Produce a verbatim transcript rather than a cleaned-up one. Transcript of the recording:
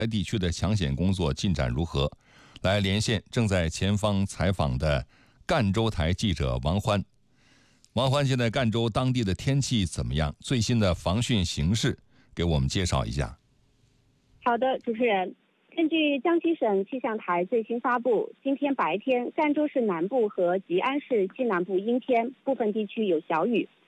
地区的抢险工作进展如何？来连线正在前方采访的赣州台记者王欢。王欢，现在赣州当地的天气怎么样？最新的防汛形势给我们介绍一下。 好的，主持人。根据江西省气象台最新发布，今天白天赣州市南部和吉安市西南部阴天，部分地区有小雨。